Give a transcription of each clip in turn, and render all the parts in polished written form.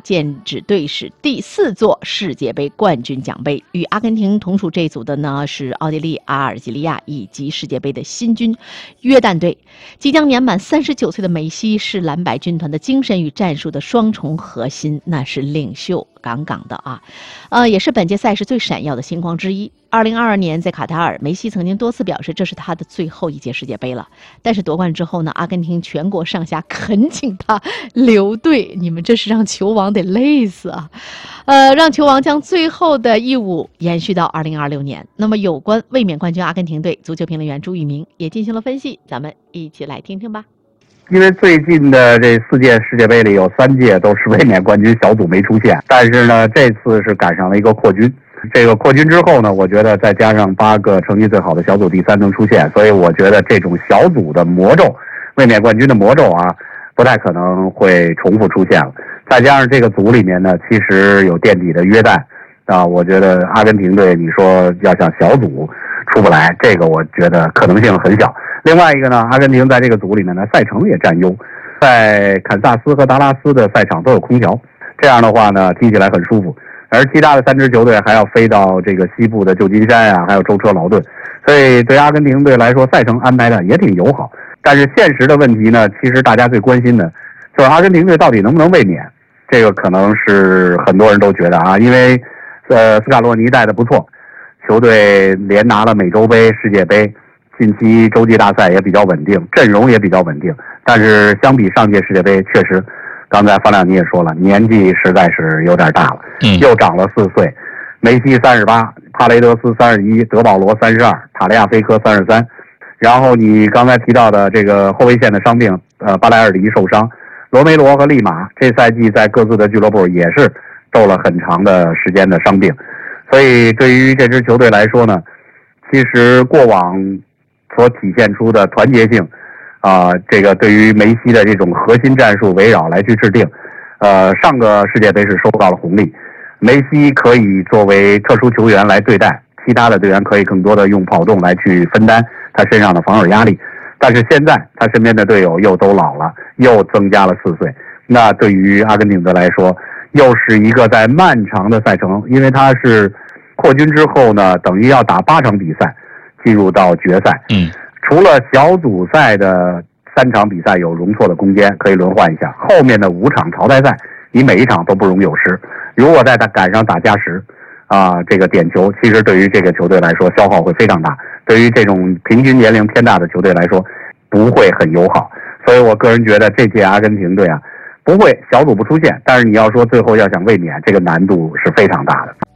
剑指队史第4座世界杯冠军奖杯。与阿根廷同属这组的呢是奥地利、阿尔及利亚以及世界杯的新军约旦队。即将年满39岁的梅西是蓝白军团的精神与战术的双重核心，那是领袖杠杠的啊，也是本届赛事最闪耀的星光之一。2022年在卡塔尔，梅西曾经多次表示这是他的最后一届世界杯了。但是夺冠之后呢，阿根廷全国上下恳请他留队，你们这是让球王得累死啊！让球王将最后的义务延续到2026年。那么有关卫冕冠军阿根廷队，足球评论员朱宇明也进行了分析，咱们一起来听听吧。 因为最近的这4届世界杯里有3届都是卫冕冠军小组没出现，但是呢，这次是赶上了一个扩军。这个扩军之后呢，我觉得再加上8个成绩最好的小组第3能出现，所以我觉得这种小组的魔咒，卫冕冠军的魔咒啊，不太可能会重复出现了。再加上这个组里面呢，其实有垫底的约旦啊，我觉得阿根廷队你说要想小组出不来，这个我觉得可能性很小。另外一个呢，阿根廷在这个组里面呢，赛程也占优，在堪萨斯和达拉斯的赛场都有空调，这样的话呢，踢起来很舒服。而其他的3支球队还要飞到这个西部的旧金山啊，还有舟车劳顿，所以对阿根廷队来说，赛程安排的也挺友好。但是现实的问题呢，其实大家最关心的就是阿根廷队到底能不能卫冕，这个可能是很多人都觉得啊，因为斯卡洛尼带的不错，球队连拿了美洲杯、世界杯，近期洲际大赛也比较稳定，阵容也比较稳定。但是相比上届世界杯，确实刚才方亮你也说了，年纪实在是有点大了，又长了4岁。梅西38，帕雷德斯31，德保罗32，塔利亚菲科33。然后你刚才提到的这个后卫线的伤病，巴莱尔迪受伤，罗梅罗和利马这赛季在各自的俱乐部也是受了很长的时间的伤病。所以对于这支球队来说呢，其实过往所体现出的团结性这个对于梅西的这种核心战术围绕来去制定，上个世界杯是收到了红利，梅西可以作为特殊球员来对待，其他的队员可以更多的用跑动来去分担他身上的防守压力。但是现在他身边的队友又都老了，又增加了4岁，那对于阿根廷队来说，又是一个在漫长的赛程，因为他是扩军之后呢，等于要打8场比赛进入到决赛。除了小组赛的3场比赛有容错的空间，可以轮换一下，后面的5场淘汰赛，你每一场都不容有失。如果再赶上打加时，这个点球，其实对于这个球队来说消耗会非常大，对于这种平均年龄偏大的球队来说，不会很友好。所以我个人觉得这届阿根廷队啊，不会小组不出现，但是你要说最后要想卫冕，这个难度是非常大的。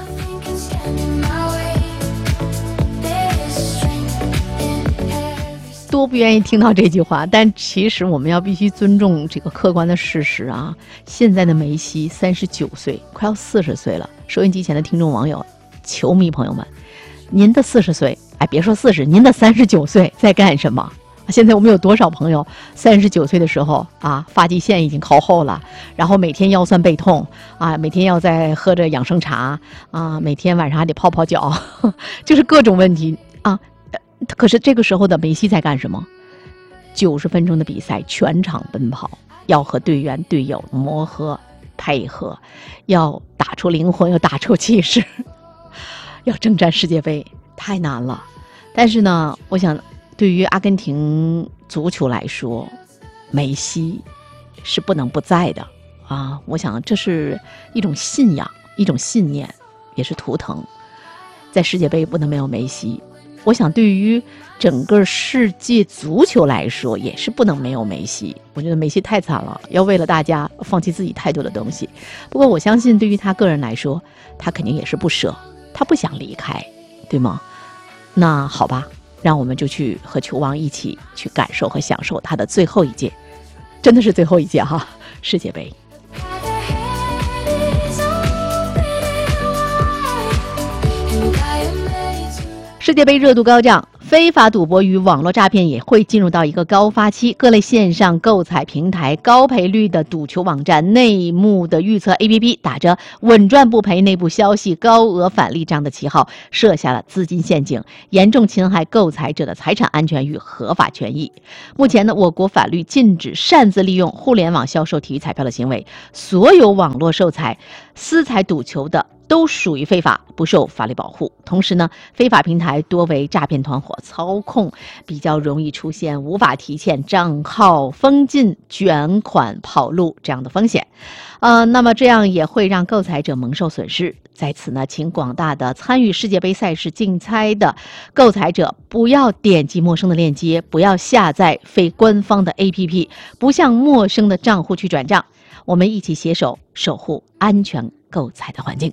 多不愿意听到这句话，但其实我们要必须尊重这个客观的事实啊！现在的梅西39岁，快要40岁了。收音机前的听众网友、球迷朋友们，您的40岁，别说40，您的39岁在干什么？现在我们有多少朋友39岁的时候发际线已经靠后了，然后每天腰酸背痛每天要在喝着养生茶每天晚上还得泡泡脚，就是各种问题可是这个时候的梅西在干什么？90分钟的比赛，全场奔跑，要和队员队友磨合配合，要打出灵魂，要打出气势，要征战世界杯，太难了。但是呢，我想对于阿根廷足球来说，梅西是不能不在的我想这是一种信仰，一种信念，也是图腾。在世界杯不能没有梅西，我想对于整个世界足球来说也是不能没有梅西。我觉得梅西太惨了，要为了大家放弃自己太多的东西。不过我相信对于他个人来说，他肯定也是不舍，他不想离开，对吗？那好吧，让我们就去和球王一起去感受和享受他的最后一届，真的是最后一届世界杯。世界杯热度高涨， 非法赌博与网络诈骗也会进入到一个高发期，各类线上购彩平台、高赔率的赌球网站、内幕的预测 APP 打着稳赚不赔、内部消息、高额返利这样的旗号，设下了资金陷阱，严重侵害购彩者的财产安全与合法权益。目前呢，我国法律禁止擅自利用互联网销售体育彩票的行为，所有网络售彩、私彩赌球的都属于非法，不受法律保护。同时呢，非法平台多为诈骗团伙操控，比较容易出现无法提现、账号封禁、卷款跑路这样的风险。那么这样也会让购彩者蒙受损失。在此呢，请广大的参与世界杯赛事竞猜的购彩者不要点击陌生的链接，不要下载非官方的 APP， 不向陌生的账户去转账。我们一起携手守护安全购彩的环境。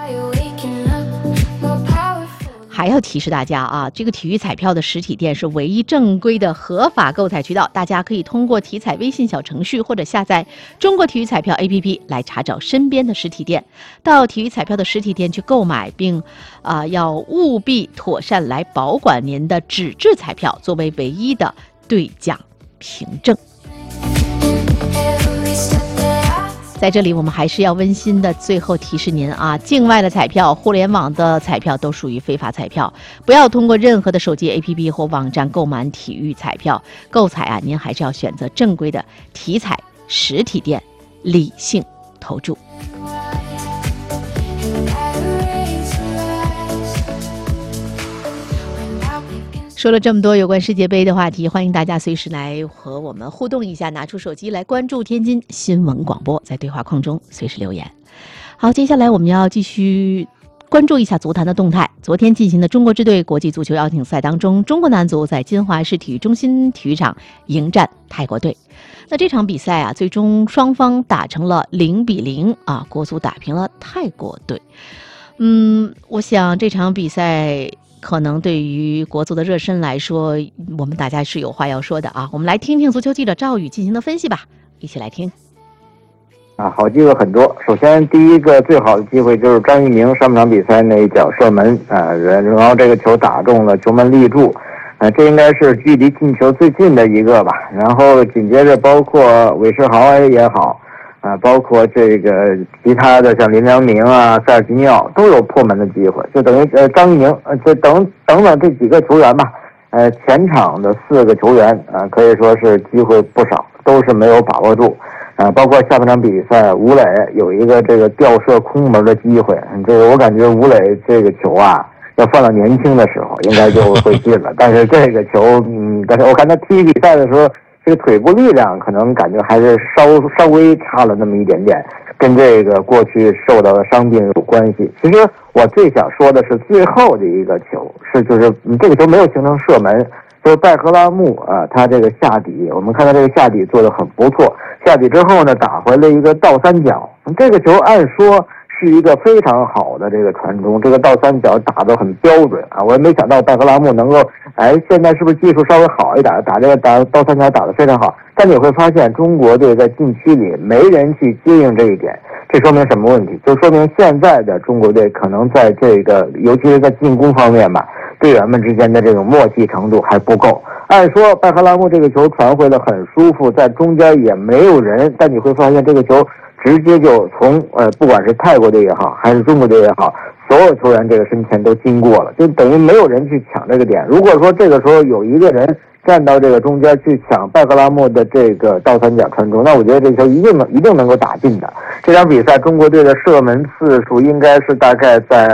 还要提示大家啊，这个体育彩票的实体店是唯一正规的合法购彩渠道，大家可以通过体彩微信小程序或者下载中国体育彩票 APP 来查找身边的实体店，到体育彩票的实体店去购买，并要务必妥善来保管您的纸质彩票，作为唯一的兑奖凭证。在这里我们还是要温馨的最后提示您啊，境外的彩票、互联网的彩票都属于非法彩票，不要通过任何的手机 APP 或网站购买体育彩票。购彩啊，您还是要选择正规的体彩实体店，理性投注。说了这么多有关世界杯的话题，欢迎大家随时来和我们互动一下，拿出手机来关注天津新闻广播，在对话框中随时留言。好，接下来我们要继续关注一下足坛的动态。昨天进行的中国支队国际足球邀请赛当中，中国男足在金华市体育中心体育场迎战泰国队。那这场比赛啊，最终双方打成了0-0啊，国足打平了泰国队。我想这场比赛可能对于国足的热身来说，我们大家是有话要说的啊。我们来听听足球记者赵宇进行的分析吧，一起来听。 好机会很多。首先，第一个最好的机会就是张玉宁上半场比赛那一脚射门然后这个球打中了球门立柱，这应该是距离进球最近的一个吧。然后紧接着包括韦世豪也好，包括这个其他的像林良铭啊、塞尔吉尼奥都有破门的机会，就等于张玉宁就等等这几个球员吧，前场的4个球员可以说是机会不少，都是没有把握住。包括下半场比赛，吴磊有一个这个吊射空门的机会，这个我感觉吴磊这个球啊，要放到年轻的时候应该就会进了，但是这个球，但是我看他踢比赛的时候，这个腿部力量可能感觉还是稍微差了那么一点点，跟这个过去受到的伤病有关系。其实我最想说的是最后的一个球，就是这个球没有形成射门。就是拜赫拉木他这个下底，我们看到这个下底做得很不错，下底之后呢打回了一个倒三角，这个球按说是一个非常好的这个传中，这个倒三角打得很标准啊！我也没想到拜赫拉木能够，现在是不是技术稍微好一点，打倒三角打得非常好。但你会发现中国队在禁区里没人去接应这一点，这说明什么问题？就说明现在的中国队可能在这个，尤其是在进攻方面吧，队员们之间的这种默契程度还不够。按说拜赫拉木这个球传回来很舒服，在中间也没有人，但你会发现这个球直接就从不管是泰国队也好，还是中国队也好，所有球员这个身前都经过了，就等于没有人去抢这个点。如果说这个时候有一个人站到这个中间去抢拜赫拉木的这个倒三角传中，那我觉得这球一定能够打进的。这场比赛中国队的射门次数应该是大概在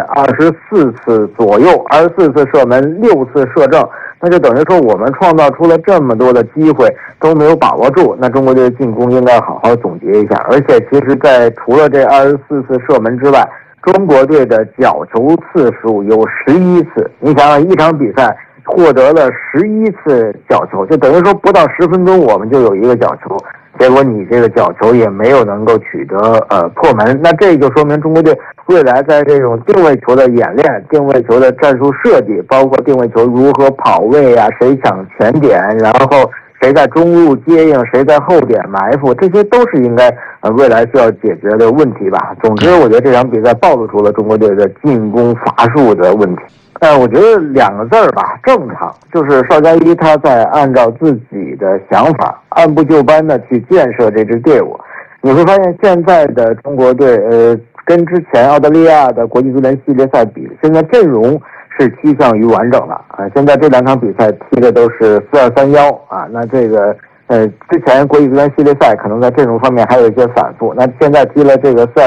24次左右，24次射门，6次射正，那就等于说我们创造出了这么多的机会都没有把握住，那中国队的进攻应该好好总结一下。而且其实在除了这24次射门之外，中国队的角球次数有11次，你想想一场比赛获得了11次角球，就等于说不到10分钟我们就有一个角球，结果你这个角球也没有能够取得破门，那这就说明中国队未来在这种定位球的演练、定位球的战术设计，包括定位球如何跑位啊，谁抢前点，然后谁在中路接应，谁在后点埋伏，这些都是应该未来需要解决的问题吧。总之，我觉得这场比赛暴露出了中国队的进攻乏术的问题。我觉得2个字儿吧，正常。就是邵佳一他在按照自己的想法，按部就班的去建设这支队伍。你会发现现在的中国队，跟之前澳大利亚的国际足联系列赛比，现在阵容是趋向于完整了啊。现在这2场比赛踢的都是4-2-3-1啊。那这个之前国际足联系列赛可能在阵容方面还有一些反复，那现在踢了这个